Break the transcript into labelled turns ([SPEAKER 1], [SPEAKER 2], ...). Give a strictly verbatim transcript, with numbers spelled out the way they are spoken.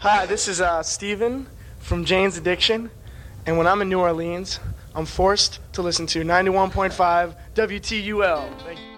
[SPEAKER 1] Hi, this is uh, Steven from Jane's Addiction, and when I'm in New Orleans, I'm forced to listen to ninety-one point five W T U L. Thank you.